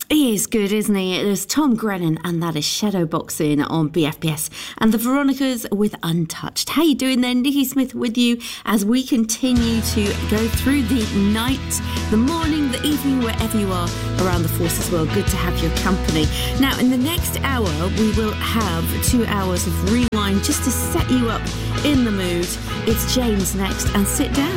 He is good, isn't he? It is Tom Grennan, and that is Shadowboxing on BFBS. And the Veronicas with Untouched. How you doing there? Nikki Smith with you as we continue to go through the night, the morning, the evening, wherever you are around the Forces world. Good to have your company. Now, in the next hour, we will have 2 hours of Rewind just to set you up in the mood. It's James next, and sit down.